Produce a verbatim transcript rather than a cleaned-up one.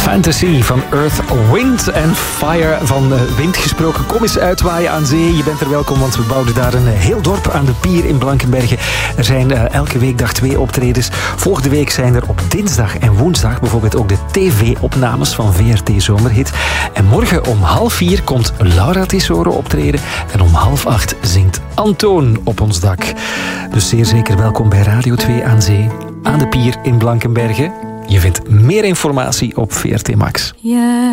Fantasy van Earth, Wind and Fire. Van uh, wind gesproken, kom eens uitwaaien aan zee. Je bent er welkom, want we bouwden daar een uh, heel dorp aan de pier in Blankenberge. Er zijn uh, elke weekdag twee optredens. Volgende week zijn er op dinsdag en woensdag bijvoorbeeld ook de tv-opnames van V R T Zomerhit. En morgen om half vier komt Laura Tesoro optreden. En om half acht zingt Antoon op ons dak. Dus zeer zeker welkom bij Radio twee aan zee. Aan de pier in Blankenberge. Je vindt meer informatie op V R T Max. Yeah.